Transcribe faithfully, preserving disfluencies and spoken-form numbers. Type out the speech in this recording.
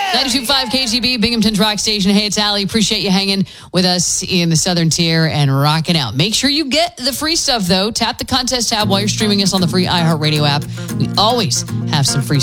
ninety-two point five K G B, Binghamton's Rock Station. Hey, it's Allie. Appreciate you hanging with us in the Southern Tier and rocking out. Make sure you get the free stuff, though. Tap the contest tab while you're streaming us on the free iHeartRadio app. We always have some free